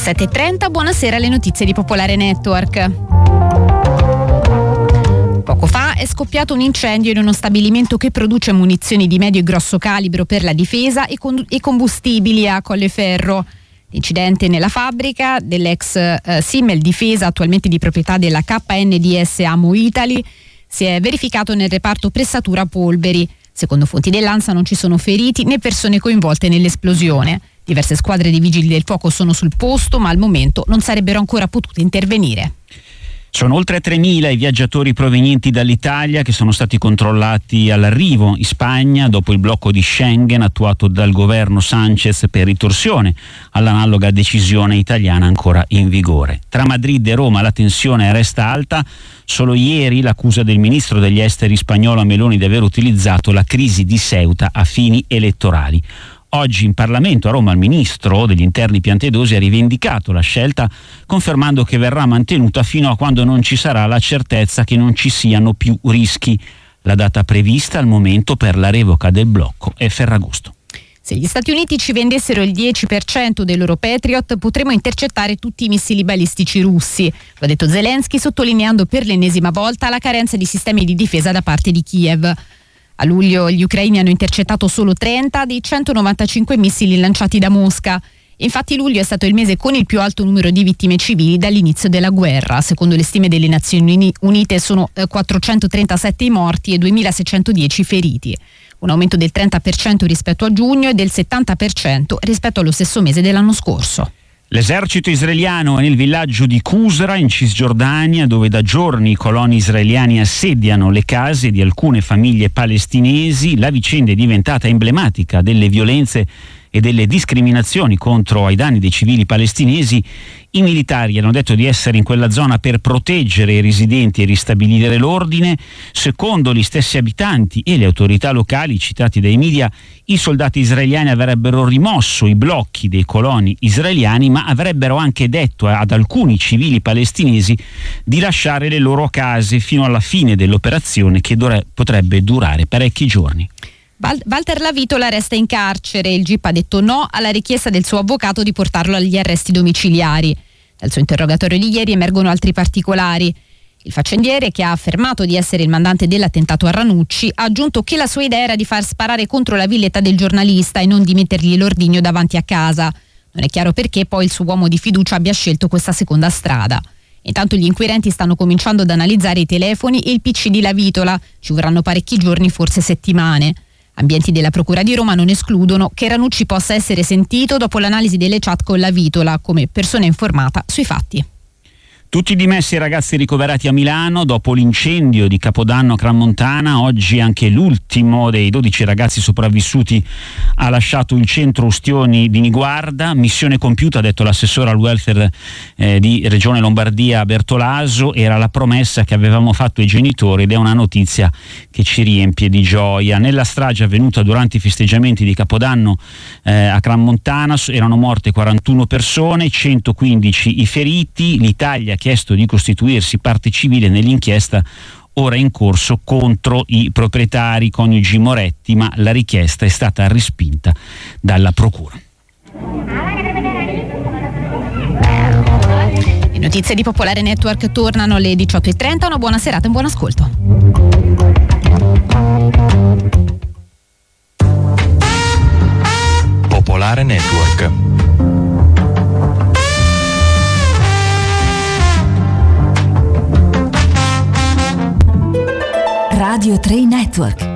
17:30, buonasera, le notizie di Popolare Network. Poco fa è scoppiato un incendio in uno stabilimento che produce munizioni di medio e grosso calibro per la difesa e combustibili a Colleferro. L'incidente nella fabbrica dell'ex Simmel Difesa, attualmente di proprietà della KNDS Amo Italy, si è verificato nel reparto pressatura polveri. Secondo fonti dell'ANSA non ci sono feriti né persone coinvolte nell'esplosione. Diverse squadre di vigili del fuoco sono sul posto, ma al momento non sarebbero ancora potute intervenire. Sono oltre 3.000 i viaggiatori provenienti dall'Italia che sono stati controllati all'arrivo in Spagna dopo il blocco di Schengen attuato dal governo Sanchez per ritorsione all'analoga decisione italiana ancora in vigore. Tra Madrid e Roma la tensione resta alta. Solo ieri l'accusa del ministro degli esteri spagnolo Meloni di aver utilizzato la crisi di Ceuta a fini elettorali. Oggi in Parlamento a Roma il ministro degli interni Piantedosi ha rivendicato la scelta, confermando che verrà mantenuta fino a quando non ci sarà la certezza che non ci siano più rischi. La data prevista al momento per la revoca del blocco è Ferragosto. Se gli Stati Uniti ci vendessero il 10% dei loro Patriot, potremmo intercettare tutti i missili balistici russi. Lo ha detto Zelensky, sottolineando per l'ennesima volta la carenza di sistemi di difesa da parte di Kiev. A luglio gli ucraini hanno intercettato solo 30 dei 195 missili lanciati da Mosca. Infatti luglio è stato il mese con il più alto numero di vittime civili dall'inizio della guerra. Secondo le stime delle Nazioni Unite sono 437 i morti e 2.610 i feriti. Un aumento del 30% rispetto a giugno e del 70% rispetto allo stesso mese dell'anno scorso. L'esercito israeliano è nel villaggio di Qusra in Cisgiordania, dove da giorni i coloni israeliani assediano le case di alcune famiglie palestinesi. La vicenda è diventata emblematica delle violenze e delle discriminazioni contro ai danni dei civili palestinesi. I militari hanno detto di essere in quella zona per proteggere i residenti e ristabilire l'ordine. Secondo gli stessi abitanti e le autorità locali citati dai media, i soldati israeliani avrebbero rimosso i blocchi dei coloni israeliani, ma avrebbero anche detto ad alcuni civili palestinesi di lasciare le loro case fino alla fine dell'operazione, che potrebbe durare parecchi giorni. Walter Lavitola resta in carcere. Il GIP ha detto no alla richiesta del suo avvocato di portarlo agli arresti domiciliari. Dal suo interrogatorio di ieri emergono altri particolari. Il faccendiere, che ha affermato di essere il mandante dell'attentato a Ranucci, ha aggiunto che la sua idea era di far sparare contro la villetta del giornalista e non di mettergli l'ordigno davanti a casa. Non è chiaro perché poi il suo uomo di fiducia abbia scelto questa seconda strada. Intanto gli inquirenti stanno cominciando ad analizzare i telefoni e il PC di Lavitola. Ci vorranno parecchi giorni, forse settimane. Ambienti della Procura di Roma non escludono che Ranucci possa essere sentito dopo l'analisi delle chat con Lavitola come persona informata sui fatti. Tutti dimessi i ragazzi ricoverati a Milano dopo l'incendio di Capodanno a Crans-Montana. Oggi anche l'ultimo dei 12 ragazzi sopravvissuti ha lasciato il centro Ustioni di Niguarda. Missione compiuta, ha detto l'assessore al welfare di Regione Lombardia Bertolaso. Era la promessa che avevamo fatto ai genitori ed è una notizia che ci riempie di gioia. Nella strage avvenuta durante i festeggiamenti di Capodanno a Crans-Montana erano morte 41 persone, 115 i feriti. L'Italia ha chiesto di costituirsi parte civile nell'inchiesta ora in corso contro i proprietari coniugi Moretti, ma la richiesta è stata respinta dalla Procura. Le notizie di Popolare Network tornano alle 18:30. Una buona serata e un buon ascolto. Popolare Network. Radio 3 Network.